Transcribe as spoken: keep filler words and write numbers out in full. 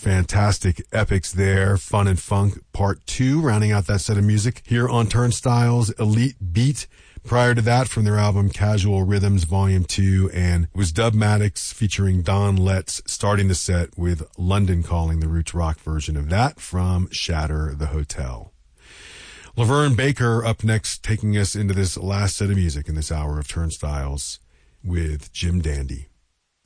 fantastic epics there. Fun and Funk Part two, rounding out that set of music here on Turnstile's Elite Beat. Prior to that, from their album Casual Rhythms Volume two, and it was Dubmatics featuring Don Letts starting the set with London Calling, the roots rock version of that from Shatter the Hotel. Laverne Baker up next, taking us into this last set of music in this hour of Turnstiles with Jim Dandy.